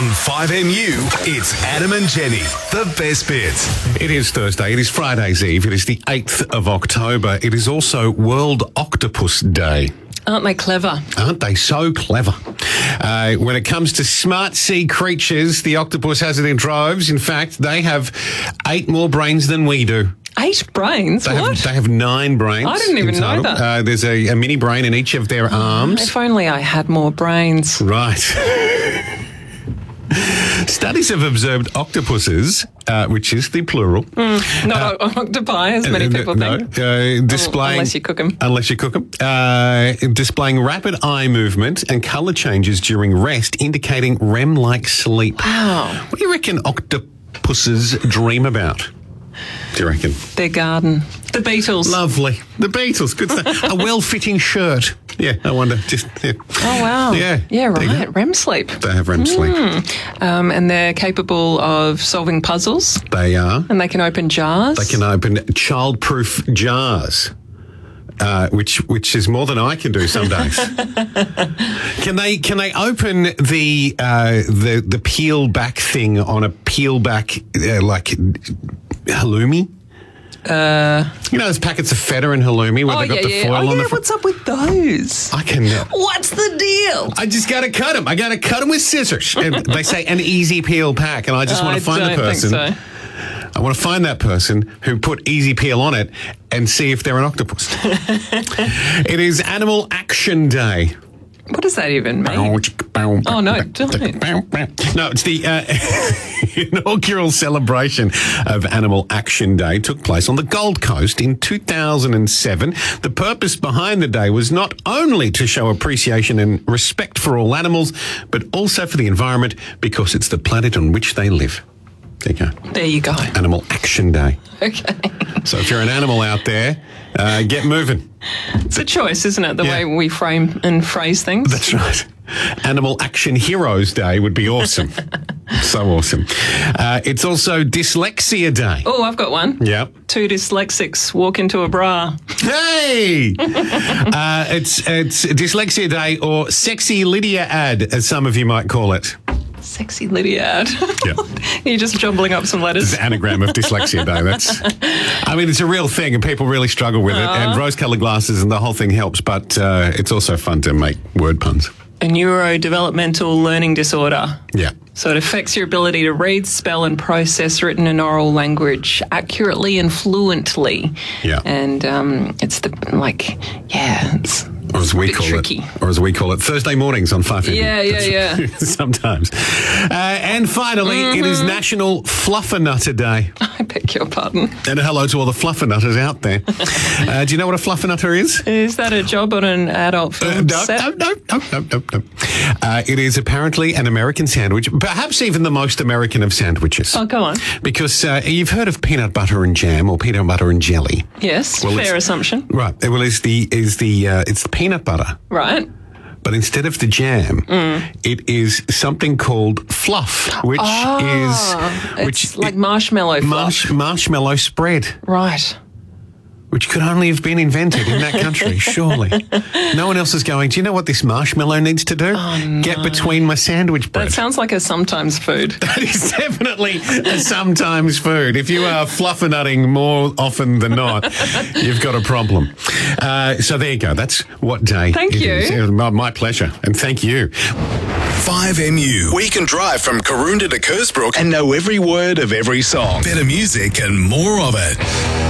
On 5MU, it's Adam and Jenny, the best bits. It is Thursday. It is Friday's Eve. It is the 8th of October. It is also World Octopus Day. Aren't they clever? Aren't they so clever? When it comes to smart sea creatures, the octopus has it in droves. In fact, they have 8 more brains than we do. 8 brains? They What? have 9 brains. I didn't even know that. There's a mini brain in each of their arms. If only I had more brains. Right. Studies have observed octopuses, which is the plural. Not octopi, as many people think. Displaying, Unless you cook 'em. Unless you cook them. Displaying rapid eye movement and colour changes during rest, indicating REM-like sleep. Wow. What do you reckon octopuses dream about? Do you reckon? Their garden. The Beatles. Lovely. The Beatles. Good stuff. A well-fitting shirt. Yeah, I wonder. Yeah. Oh, wow. Yeah. Yeah, There you go. right. REM sleep. They have REM sleep. And they're capable of solving puzzles. They are. And they can open jars. They can open child-proof jars. Which is more than I can do some days. Can they open the peel back thing on a peel back like halloumi? You know those packets of feta and halloumi where they've got the foil on the front? What's up with those? I can. What's the deal? I just got to cut them. I got to cut them with scissors. And they say an easy peel pack, and I just want to find the person. I don't think so. I want to find that person who put easy peel on it and see if they're an octopus. It is Animal Action Day. What does that even mean? Oh, no, don't. No, it's the inaugural celebration of Animal Action Day. Took place on the Gold Coast in 2007. The purpose behind the day was not only to show appreciation and respect for all animals, but also for the environment because it's the planet on which they live. There you go. There you go. Animal Action Day. Okay. So if you're an animal out there, get moving. It's a choice, isn't it? The Yeah. way we frame and phrase things. That's right. Animal Action Heroes Day would be awesome. So awesome. It's also Dyslexia Day. Oh, I've got one. Yep. 2 dyslexics walk into a bra. Hey! It's Dyslexia Day, or Sexy Lydia Ad, as some of you might call it. Sexy Lydia ad. Yeah. You're just jumbling up some letters. It's an anagram of Dyslexia Day. I mean, it's a real thing and people really struggle with it. And rose-coloured glasses and the whole thing helps, but it's also fun to make word puns. A neurodevelopmental learning disorder. Yeah. So it affects your ability to read, spell and process written and oral language accurately and fluently. Yeah. And it's it's Or as we bit call tricky. it, or as we call it, Thursday mornings on 5 Yeah. Sometimes. And finally, it is National Fluffernutter Day. I beg your pardon. And a hello to all the fluffernutters out there. Do you know what a fluffernutter is? Is that a job on an adult film set? No. It is apparently an American sandwich, perhaps even the most American of sandwiches. Oh, go on. Because you've heard of peanut butter and jam or peanut butter and jelly. Yes, Well, fair it's- assumption. Right. Well, it's the peanut butter. Right. But instead of the jam, it is something called fluff, which It's like marshmallow fluff. marshmallow spread, Right. which could only have been invented in that country, surely. No one else is going, do you know what this marshmallow needs to do? Get between my sandwich bread. That sounds like a sometimes food. That is definitely a sometimes food. If you are fluffernuting more often than not, you've got a problem. So there you go. That's what day Thank it you. is. It was my pleasure. And thank you. 5MU. We can drive from Karoonda to Kersbrook and know every word of every song. Better music and more of it.